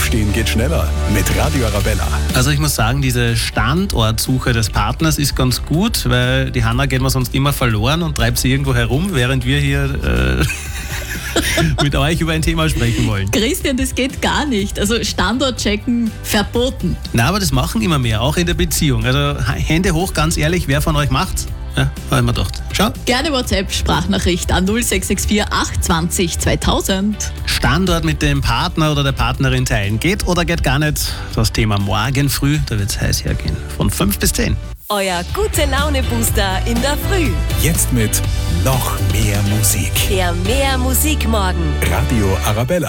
Aufstehen geht schneller mit Radio Arabella. Also ich muss sagen, diese Standortsuche des Partners ist ganz gut, weil die Hanna geht mir sonst immer verloren und treibt sie irgendwo herum, während wir hier mit euch über ein Thema sprechen wollen. Christian, das geht gar nicht. Also Standortchecken verboten. Na, aber das machen immer mehr, auch in der Beziehung. Also Hände hoch, ganz ehrlich, wer von euch macht's? Ja, habe ich mir gedacht. Schau. Gerne WhatsApp-Sprachnachricht an 0664 820 2000. Standort mit dem Partner oder der Partnerin teilen. Geht oder geht gar nicht? Das Thema morgen früh, da wird's heiß hergehen. Von 5 bis 10. Euer Gute-Laune-Booster in der Früh. Jetzt mit noch mehr Musik. Der Mehr Musik morgen. Radio Arabella.